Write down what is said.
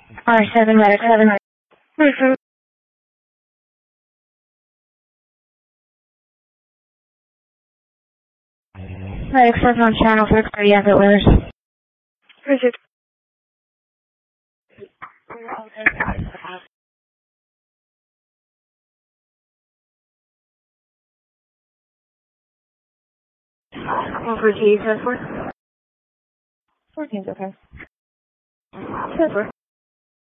R7 medic 7. Medic Medic 7 on channel 6, are you at Where's? Richard. Over G, 4. 14's okay. 4.